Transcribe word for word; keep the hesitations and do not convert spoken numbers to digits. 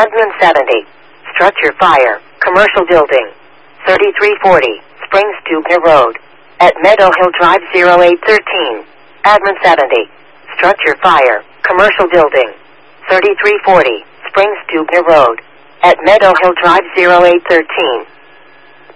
Admin seventy. Structure fire. Commercial building. thirty-three forty. Springs Stubner Road. At Meadow Hill Drive zero eight thirteen. Admin seventy. Structure fire. Commercial building. thirty-three forty. Springs Stubner Road. At Meadow Hill Drive zero eight thirteen.